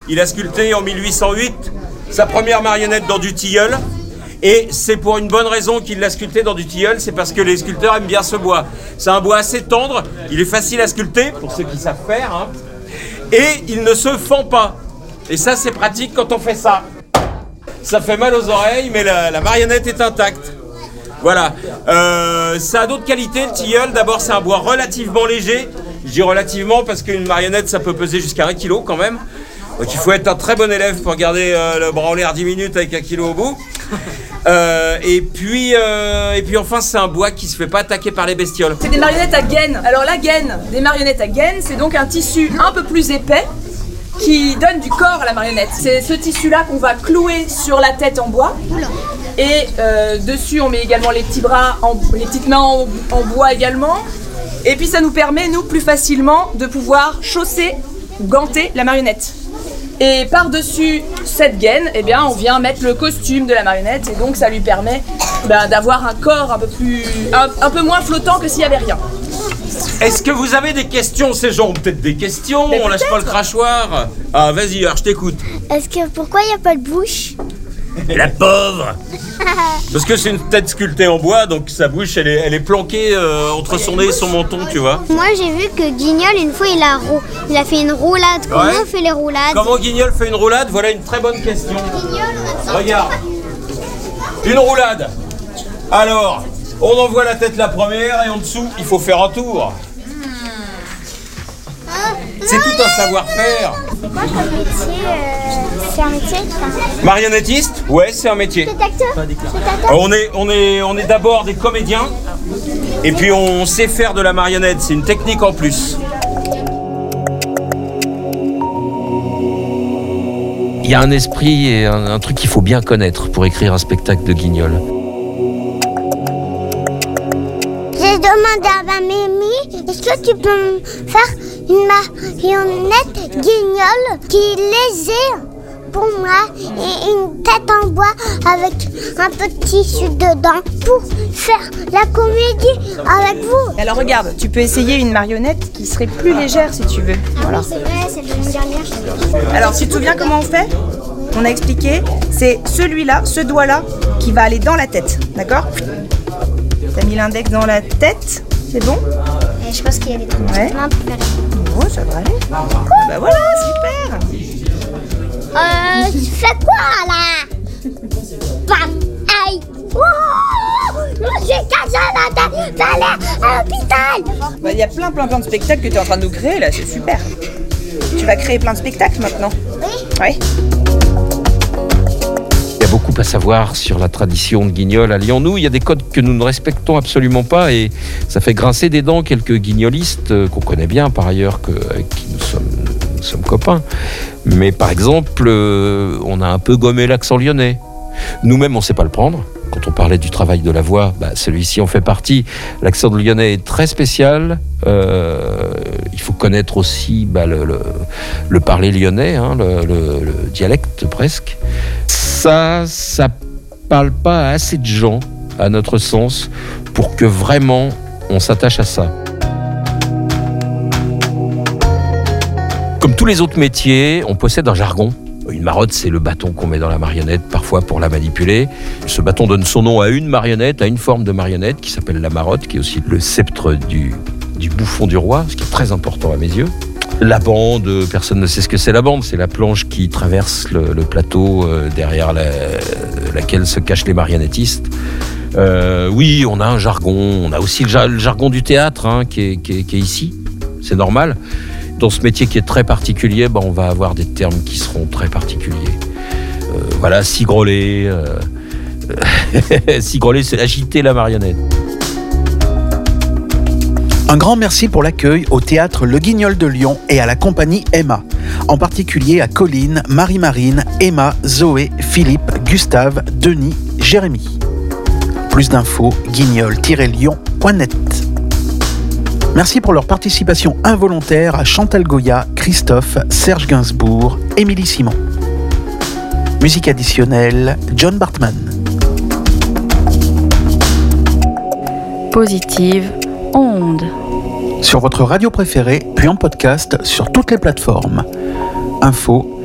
il a sculpté en 1808 sa première marionnette dans du tilleul. Et c'est pour une bonne raison qu'il l'a sculpté dans du tilleul, c'est parce que les sculpteurs aiment bien ce bois. C'est un bois assez tendre, il est facile à sculpter, pour ceux qui savent faire, hein, et il ne se fend pas. Et ça, c'est pratique quand on fait ça. Ça fait mal aux oreilles, mais la marionnette est intacte. Voilà. Ça a d'autres qualités, le tilleul. D'abord, c'est un bois relativement léger. Je dis relativement parce qu'une marionnette, ça peut peser jusqu'à 1 kg quand même. Donc il faut être un très bon élève pour garder le bras en l'air 10 minutes avec 1 kg au bout. Et puis enfin, c'est un bois qui se fait pas attaquer par les bestioles. C'est des marionnettes à gaine. Alors la gaine des marionnettes à gaine, c'est donc un tissu un peu plus épais qui donne du corps à la marionnette. C'est ce tissu-là qu'on va clouer sur la tête en bois. Et dessus, on met également les petits bras, les petites mains en bois également. Et puis ça nous permet, nous, plus facilement de pouvoir chausser ou ganter la marionnette. Et par-dessus cette gaine, eh bien, on vient mettre le costume de la marionnette. Et donc ça lui permet d'avoir un corps un peu moins flottant que s'il n'y avait rien. Est-ce que vous avez des questions, ces gens ont peut-être des questions, on lâche pas le crachoir. Ah, vas-y, alors je t'écoute. Pourquoi il n'y a pas de bouche? La pauvre. Parce que c'est une tête sculptée en bois, donc sa bouche, elle est planquée entre son nez et son menton, tu vois. Moi, j'ai vu que Guignol, une fois, il a fait une roulade. Comment on fait les roulades? Comment Guignol fait une roulade? Voilà une très bonne question. Regarde. Une roulade. Alors, on envoie la tête la première et en dessous, il faut faire un tour. C'est tout un savoir-faire. C'est quoi ton métier? C'est un métier? Marionnettiste? Ouais, c'est un métier. On est d'abord des comédiens et puis on sait faire de la marionnette, c'est une technique en plus. Il y a un esprit et un truc qu'il faut bien connaître pour écrire un spectacle de Guignol. J'ai demandé à ma mamie, est-ce que tu peux me faire une marionnette Guignol qui est légère pour moi et une tête en bois avec un peu de tissu dedans pour faire la comédie avec vous? Alors regarde, tu peux essayer une marionnette qui serait plus légère si tu veux. Voilà. Oui, c'est vrai, c'est l'année dernière. Alors tu te souviens comment on fait? On a expliqué, c'est celui-là, ce doigt-là qui va aller dans la tête, d'accord? T'as mis l'index dans la tête, c'est bon? Et je pense qu'il y a des trucs plein pour faire. Oh, ça va aller. Bah voilà, super. Tu fais quoi là? Bam! Aïe! J'ai cassé la tête, j'allais à l'hôpital! Bah, y a plein de spectacles que tu es en train de nous créer là, c'est super. Tu vas créer plein de spectacles maintenant? Oui. Oui. Il y a beaucoup à savoir sur la tradition de Guignol à Lyon. Nous, il y a des codes que nous ne respectons absolument pas et ça fait grincer des dents quelques guignolistes qu'on connaît bien par ailleurs, avec qui nous sommes copains. Mais par exemple, on a un peu gommé l'accent lyonnais. Nous-mêmes, on ne sait pas le prendre. Quand on parlait du travail de la voix, celui-ci en fait partie. L'accent lyonnais est très spécial. Il faut connaître aussi le parler lyonnais, hein, le dialecte presque. Ça parle pas à assez de gens, à notre sens, pour que vraiment on s'attache à ça. Comme tous les autres métiers, on possède un jargon. Une marotte, c'est le bâton qu'on met dans la marionnette, parfois pour la manipuler. Ce bâton donne son nom à une marionnette, à une forme de marionnette qui s'appelle la marotte, qui est aussi le sceptre du bouffon du roi, ce qui est très important à mes yeux. La bande, personne ne sait ce que c'est la bande, c'est la planche qui traverse le plateau derrière laquelle se cachent les marionnettistes. Oui, on a un jargon, on a aussi le jargon du théâtre hein, qui est ici, c'est normal. Dans ce métier qui est très particulier, on va avoir des termes qui seront très particuliers. Voilà, cigroler. Cigroler, c'est agiter la marionnette. Un grand merci pour l'accueil au Théâtre Le Guignol de Lyon et à la compagnie Emma. En particulier à Colline, Marie-Marine, Emma, Zoé, Philippe, Gustave, Denis, Jérémy. Plus d'infos, guignol-lyon.net. Merci pour leur participation involontaire à Chantal Goya, Christophe, Serge Gainsbourg, Émilie Simon. Musique additionnelle, John Bartman. Positive onde. Sur votre radio préférée, puis en podcast sur toutes les plateformes. Info